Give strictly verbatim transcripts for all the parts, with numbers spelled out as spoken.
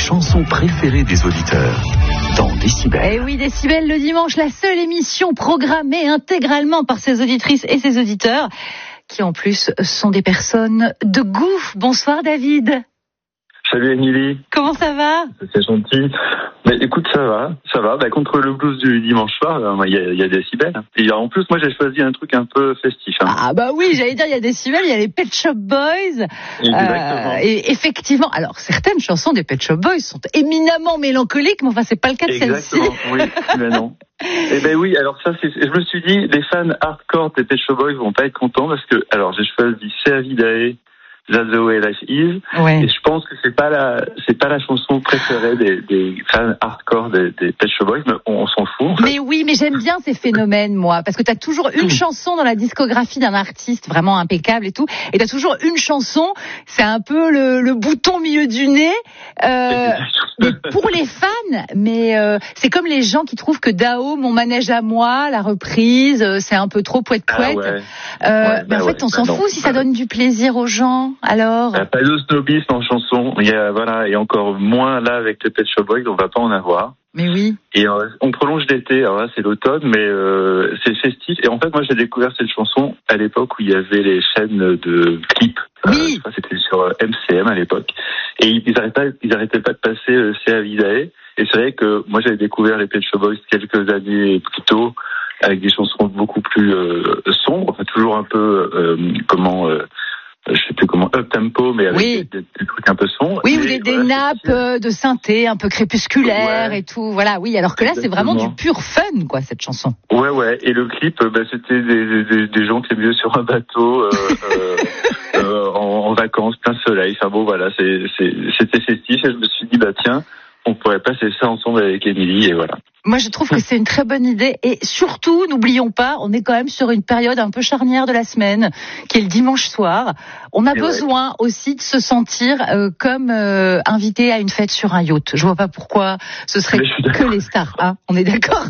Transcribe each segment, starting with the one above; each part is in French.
chansons préférées des auditeurs dans Décibel. Et oui, Décibel le dimanche, la seule émission programmée intégralement par ses auditrices et ses auditeurs, qui en plus sont des personnes de goût. Bonsoir David. Salut Émilie. Comment ça va? C'est gentil. Mais écoute, ça va, ça va. Bah, contre le blues du dimanche soir, il y a, y a Décibel. Et en plus, moi, j'ai choisi un truc un peu festif. Hein. Ah bah oui, j'allais dire, il y a Décibel, il y a les Pet Shop Boys. Exactement. Euh, et effectivement, alors certaines chansons des Pet Shop Boys sont éminemment mélancoliques, mais enfin, c'est pas le cas de celle-ci. Exactement, oui, mais non. Eh ben oui, alors ça, c'est, je me suis dit, les fans hardcore des Pet Shop Boys vont pas être contents parce que, alors, j'ai choisi C'est Vidae, That's the way life is. Ouais. Et je pense que c'est pas la, c'est pas la chanson préférée des, des fans hardcore des, des Pet Shop Boys, mais on, on s'en fout. En fait. Mais oui, mais j'aime bien ces phénomènes, moi, parce que t'as toujours une chanson dans la discographie d'un artiste vraiment impeccable et tout, et t'as toujours une chanson, c'est un peu le, le bouton au milieu du nez, euh, mais pour les fans, mais euh, c'est comme les gens qui trouvent que Dao, Mon manège à moi, la reprise, c'est un peu trop poète-poète. Ah ouais. Euh, ouais, mais bah en fait, ouais, on s'en bah fout non, si bah ça donne du plaisir aux gens. Alors, il n'y a pas de snobisme en chanson. Il y a, voilà, et encore moins là avec les Pet Shop Boys, on va pas en avoir. Mais oui. Et euh, on prolonge l'été. Alors là, c'est l'automne, mais euh, c'est festif. Et en fait, moi, j'ai découvert cette chanson à l'époque où il y avait les chaînes de clips. Oui. Euh, je crois que c'était sur M C M à l'époque. Et ils n'arrêtaient pas, ils arrêtaient pas de passer euh, C'est Vidae. Et c'est vrai que moi, j'avais découvert les Pet Shop Boys quelques années plus tôt, avec des chansons beaucoup plus euh, sombres, enfin toujours un peu euh, comment. Euh, je sais plus comment, up tempo, mais avec oui. des, des trucs un peu sombres. Oui, mais, ou des, voilà, des nappes de synthé un peu crépusculaires ouais. et tout. Voilà, oui. Alors que là, Exactement. c'est vraiment du pur fun, quoi, cette chanson. Ouais, ouais. Et le clip, bah, c'était des, des, des gens qui étaient sur un bateau, euh, euh, euh, en, en vacances, plein soleil. Enfin bon, voilà, c'est, c'est, c'était festif. Et je me suis dit, bah tiens, on pourrait passer ça ensemble avec Émilie, et voilà. Moi, je trouve que c'est une très bonne idée. Et surtout, n'oublions pas, on est quand même sur une période un peu charnière de la semaine, qui est le dimanche soir. On a Et besoin ouais. aussi de se sentir euh, comme euh, invité à une fête sur un yacht. Je vois pas pourquoi ce serait que les stars. Hein, on est d'accord?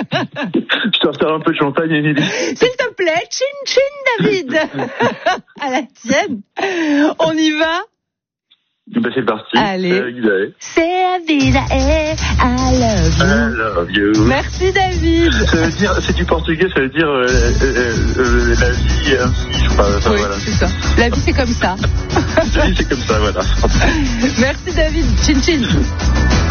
Je te ressors un peu de champagne, Émilie. S'il te plaît, chin chin, David. À la tienne. On y va? Ben c'est parti. Allez. C'est Vidae, I love you. I love you. Merci David. Ça veut dire, c'est du portugais, ça veut dire euh, euh, euh, la vie, euh, je crois. Enfin, oui, voilà. C'est ça. La vie c'est comme ça. La vie c'est comme ça, voilà. Merci David. Chin chin.